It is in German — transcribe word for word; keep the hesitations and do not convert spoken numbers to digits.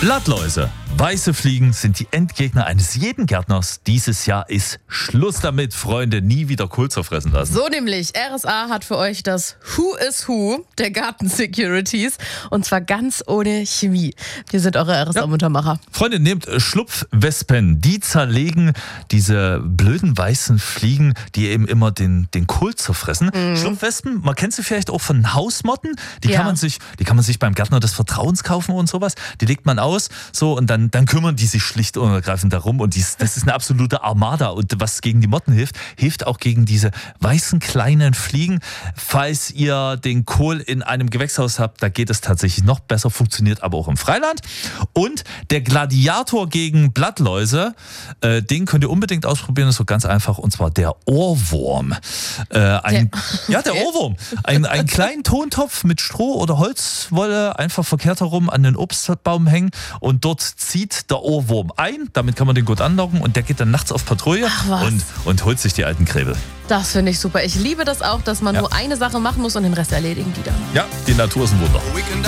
Blattläuse, weiße Fliegen sind die Endgegner eines jeden Gärtners. Dieses Jahr ist Schluss damit, Freunde, nie wieder Kohl zerfressen lassen. So nämlich, R S A hat für euch das Who is Who der Garten-Securities und zwar ganz ohne Chemie. Wir sind eure R S A-Muntermacher. Freunde, nehmt Schlupfwespen, die zerlegen diese blöden weißen Fliegen, die eben immer den, den Kohl zerfressen. Mhm. Schlupfwespen, man kennt sie vielleicht auch von Hausmotten, die, Ja. kann man sich, die kann man sich beim Gärtner des Vertrauens kaufen und sowas. Die legt man aus so und dann, dann kümmern die sich schlicht und ergreifend darum und dies, das ist eine absolute Armada und was gegen die Motten hilft, hilft auch gegen diese weißen kleinen Fliegen. Falls ihr den Kohl in einem Gewächshaus habt, da geht es tatsächlich noch besser, funktioniert aber auch im Freiland. Und der Gladiator gegen Blattläuse, äh, den könnt ihr unbedingt ausprobieren, das ist so ganz einfach, und zwar der Ohrwurm. Äh, ein, ja, der Ohrwurm. Ein, einen kleinen Tontopf mit Stroh oder Holzwolle einfach verkehrt herum an den Obstbaum hängen und dort zieht der Ohrwurm ein, damit kann man den gut anlocken und der geht dann nachts auf Patrouille und, und holt sich die alten Krebel. Das finde ich super. Ich liebe das auch, dass man Ja. nur eine Sache machen muss und den Rest erledigen die dann. Ja, die Natur ist ein Wunder.